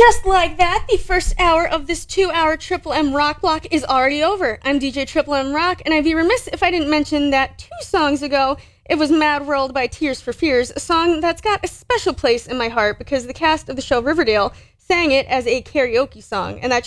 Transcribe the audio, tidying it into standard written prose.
Just like that, the first hour of this 2-hour Triple M Rock block is already over. I'm DJ Triple M Rock, and I'd be remiss if I didn't mention that 2 songs ago, it was Mad World by Tears for Fears, a song that's got a special place in my heart because the cast of the show Riverdale sang it as a karaoke song, and that